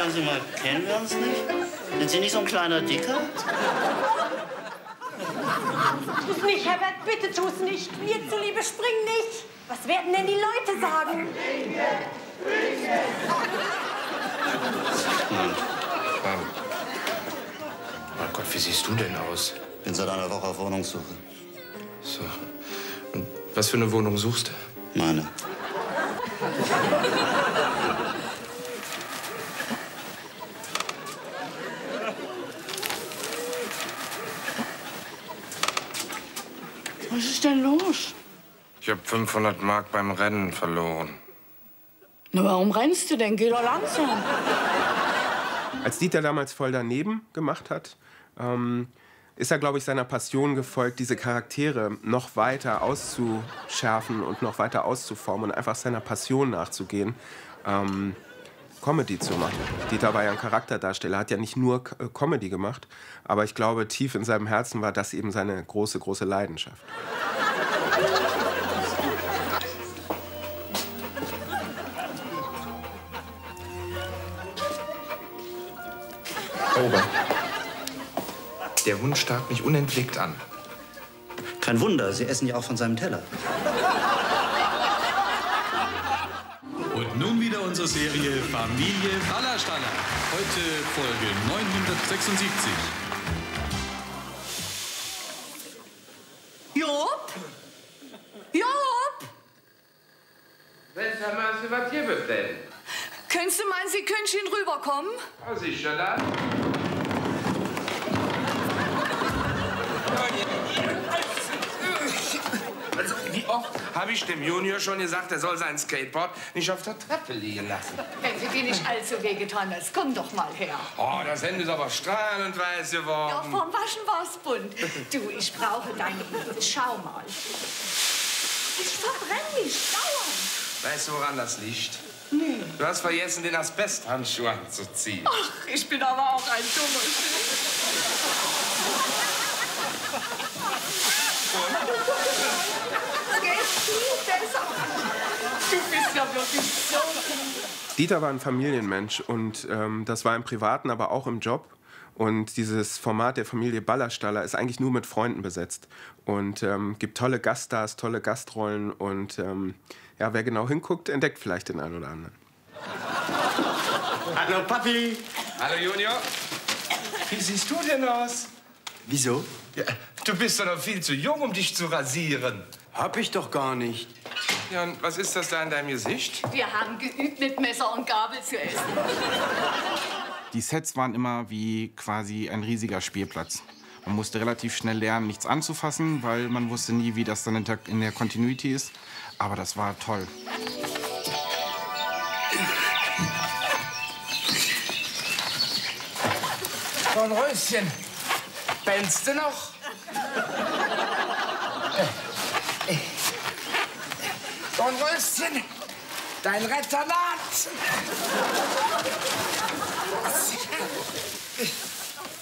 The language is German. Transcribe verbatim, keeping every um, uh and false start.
sagen Sie mal, kennen wir uns nicht? Sind Sie nicht so ein kleiner Dicker? Tu's nicht, Herbert, bitte tu's nicht. Mir zuliebe, spring nicht. Was werden denn die Leute sagen? Nein. Mann. Oh Gott, wie siehst du denn aus? Bin seit einer Woche auf Wohnungssuche. So. Und was für eine Wohnung suchst du? Meine. Was ist denn los? Ich habe fünfhundert Mark beim Rennen verloren. Na, warum rennst du denn? Geh doch langsam. Als Dieter damals voll daneben gemacht hat, ähm, ist er, glaube ich, seiner Passion gefolgt, diese Charaktere noch weiter auszuschärfen und noch weiter auszuformen und einfach seiner Passion nachzugehen, ähm, Comedy zu machen. Dieter war ja ein Charakterdarsteller, hat ja nicht nur K Comedy gemacht, aber ich glaube, tief in seinem Herzen war das eben seine große, große Leidenschaft. Ober. Der Hund starrt mich unentwegt an. Kein Wunder, Sie essen ja auch von seinem Teller. Und nun wieder unsere Serie Familie Ballerstaller. Heute Folge neunhundertsechsundsiebzig. Job? Job? Seltsamerweise, was hier wird denn? Könntest du meinen, Sie können schon rüberkommen? Oh, sicher dann. Also, wie oft habe ich dem Junior schon gesagt, er soll sein Skateboard nicht auf der Treppe liegen lassen? Wenn sie dir nicht allzu wehgetan hast, komm doch mal her. Oh, das Hemd ist aber strahlend weiß geworden. Ja, vom Waschen war's bunt. Du, ich brauche deine Hilfe. Schau mal. Ich verbrenne mich dauernd. Weißt du, woran das liegt? Nee. Du hast vergessen, den Asbesthandschuh anzuziehen. Ach, ich bin aber auch ein Dummes. Du bist ja wirklich so. Dieter war ein Familienmensch und ähm, das war im Privaten, aber auch im Job. Und dieses Format der Familie Ballerstaller ist eigentlich nur mit Freunden besetzt und ähm, gibt tolle Gaststars, tolle Gastrollen und ähm, ja, wer genau hinguckt, entdeckt vielleicht den einen oder anderen. Hallo Papi. Hallo Junior. Wie siehst du denn aus? Wieso? Ja, du bist doch noch viel zu jung, um dich zu rasieren. Hab ich doch gar nicht. Ja, und was ist das da in deinem Gesicht? Wir haben geübt, mit Messer und Gabel zu essen. Die Sets waren immer wie quasi ein riesiger Spielplatz. Man musste relativ schnell lernen, nichts anzufassen, weil man wusste nie, wie das dann in der, in der Continuity ist. Aber das war toll. Dornröschen, bellst du noch? Dornröschen, dein Retterlat!